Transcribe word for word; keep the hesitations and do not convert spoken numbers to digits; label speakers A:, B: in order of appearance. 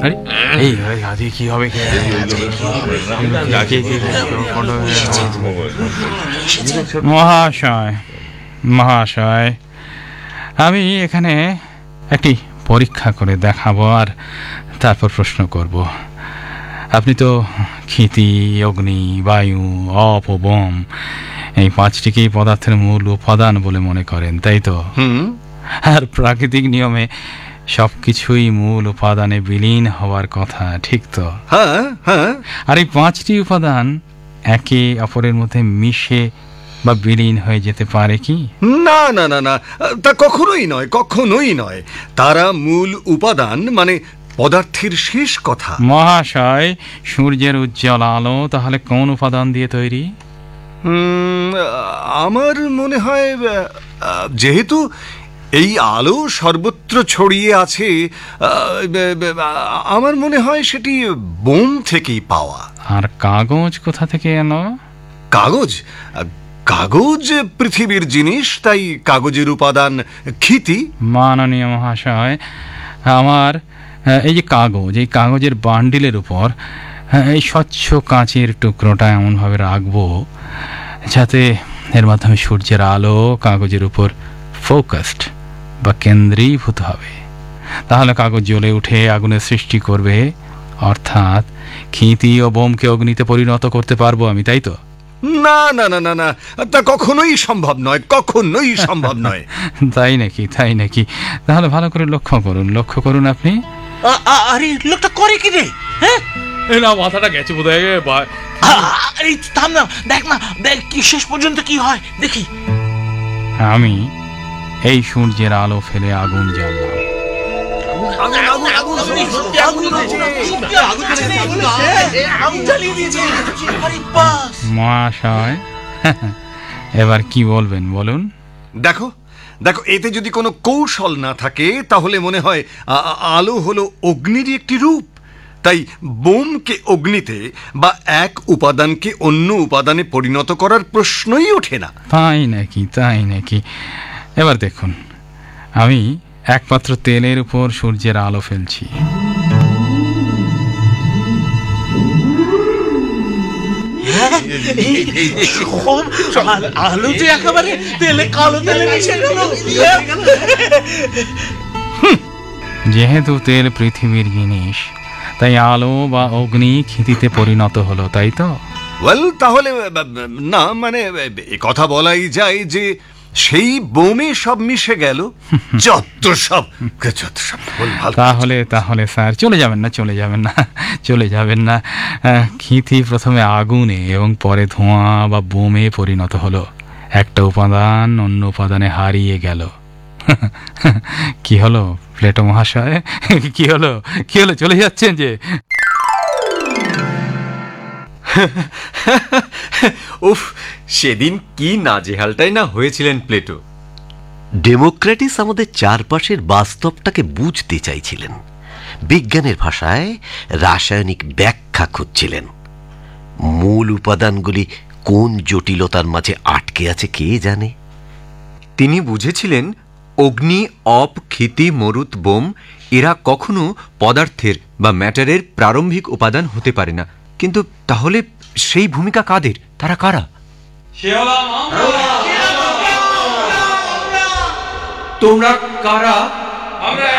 A: এই আজকে কি হবে? মহাশয় মহাশয় আমি এখানে একটি পরীক্ষা করে দেখাবো আর তারপর প্রশ্ন করব। আপনি তো ক্ষিতি, অগ্নি, বায়ু, অপ ও বোম এই পাঁচটিকেই পদার্থের মূল উপাদান বলে মনে করেন, তাই তো? আর প্রাকৃতিক নিয়মে সবকিছুই মূল উপাদানে বিলীন হওয়ার কথা, ঠিক তো?
B: হ্যাঁ হ্যাঁ।
A: আর এই পাঁচটি উপাদান একে অপরের মধ্যে মিশে বা বিলীন হয়ে যেতে পারে কি?
B: না না না না, তা কখনোই নয়, কখনোই নয়। তারা মূল উপাদান মানে পদার্থের শেষ কথা।
A: মহাশয়, সূর্যের উজ্জ্বল আলো তাহলে কোন উপাদান দিয়ে তৈরি?
B: আমার মনে হয় যেহেতু এই আলো সর্বত্র ছড়িয়ে আছে, আমার মনে হয় সেটি বোম থেকেই পাওয়া।
A: আর কাগজ কোথা থেকে এলো?
B: কাগজ কাগজ পৃথিবীর জিনিস, তাই কাগজের উপাদান ক্ষিতি।
A: মাননীয় মহাশয়, আমার এই যে কাগজ, এই কাগজের বান্ডিলের উপর এই স্বচ্ছ কাঁচের টুকরোটা এমনভাবে রাখবো যাতে এর মাধ্যমে সূর্যের আলো কাগজের উপর ফোকাসড বা কেন্দ্রীভূত হবে। তাহলে কাগজ জ্বলে উঠে আগুনের সৃষ্টি করবে, অর্থাৎ ক্ষিতি ও বোমকে অগ্নিতে পরিণত করতে পারবো আমি, তাই তো?
B: না না না না না, তা কখনোই সম্ভব নয়, কখনোই সম্ভব নয়।
A: তাই নাকি? তাই নাকি? তাহলে ভালো করে লক্ষ্য করুন, লক্ষ্য করুন আপনি।
C: আরে লোকটা করে কি রে? হ্যাঁ,
A: না মাথাটা গেছে বোধহয়।
C: আরে থাম না, দেখ না, দেখ কি শেষ পর্যন্ত কি হয় দেখি।
A: আমি এই সূর্যের আলো ফেলে আগুন জ্বাললাম। মহাশয়, এবার কি বলবেন বলুন?
B: দেখো দেখো, এতে যদি কোনো কৌশল না থাকে তাহলে মনে হয় আলো হলো অগ্নিরই একটি রূপ। তাই বোমকে অগ্নিতে বা এক উপাদানকে অন্য উপাদানে পরিণত করার প্রশ্নই ওঠে না।
A: তাই নাকি? তাই নাকি? এবার দেখুন, আমি একমাত্র তেলের উপর সূর্যের আলো ফেলছি।
C: আলো যে একেবারে তেলে, কালো তেলে মিশে গেল।
A: যেহেতু তেল পৃথিবীর জিনিস, তাই আলো বা অগ্নি ক্ষিতিতে পরিণত হলো, তাই তো?
B: ওয়েল, তাহলে না, মানে এ কথা বলাই যায় যে সেই বোমে সব মিশে গেল। যত সব যত সব
A: তাহলে তাহলে স্যার চলে যাবেন না, চলে যাবেন না, চলে যাবেন না। ক্ষিতি প্রথমে আগুনে এবং পরে ধোঁয়া বা বোমে পরিণত হলো। একটা উপাদান অন্য উপাদানে হারিয়ে গেল। কি হলো প্লেটো মহাশয়? কি হলো? কি হলো? চলে যাচ্ছেন যে?
D: উফ, সেদিন কি নাজেহালটাই না হয়েছিলেন প্লেটো।
E: ডেমোক্রেটিস আমাদের চারপাশের বাস্তবটাকে বুঝতে চাইছিলেন, বিজ্ঞানের ভাষায় রাসায়নিক ব্যাখ্যা খুঁজছিলেন। মূল উপাদানগুলি কোন জটিলতার মাঝে আটকে আছে কে জানে।
D: তিনি বুঝেছিলেন অগ্নি, অপ, ক্ষিতি, মরুত, বোম এরা কখনো পদার্থের বা ম্যাটারের প্রারম্ভিক উপাদান হতে পারে না। কিন্তু তাহলে সেই ভূমিকা কাদের? তারা কারা?
F: তোমরা কারা? আমরা